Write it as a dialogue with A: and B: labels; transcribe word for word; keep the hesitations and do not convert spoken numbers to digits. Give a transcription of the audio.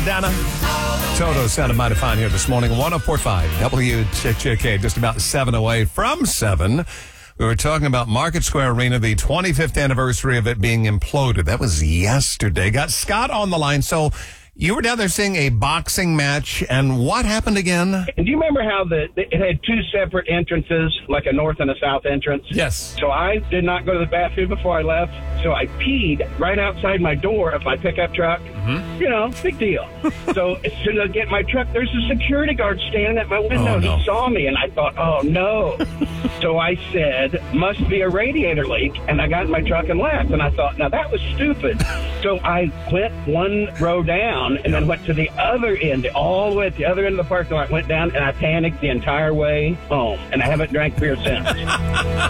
A: Donna. Toto sounded mighty fine here this morning. one oh four point five W J K, just about seven away from seven. We were talking about Market Square Arena, the twenty-fifth anniversary of it being imploded. That was yesterday. Got Scott on the line. So you were down there seeing a boxing match, and what happened again?
B: And do you remember how the it had two separate entrances, like a north and a south entrance?
A: Yes.
B: So I did not go to the bathroom before I left, so I peed right outside my door of my pickup truck. Mm-hmm. You know, big deal. So as soon as I get my truck, there's a security guard standing at my window.
A: Oh, no.
B: He saw me, and I thought, oh, no. So I said, must be a radiator leak, and I got in my truck and left. And I thought, now, that was stupid. So I went one row down and then went to the other end, all the way at the other end of the parking lot, went down, and I panicked the entire way home. And I haven't drank beer since.